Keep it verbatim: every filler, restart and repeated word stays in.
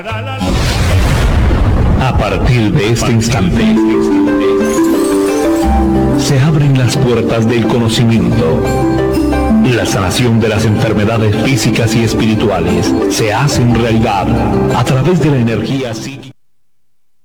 A partir de este instante, se abren las puertas del conocimiento. La sanación de las enfermedades físicas y espirituales se hace en realidad a través de la energía psíquica.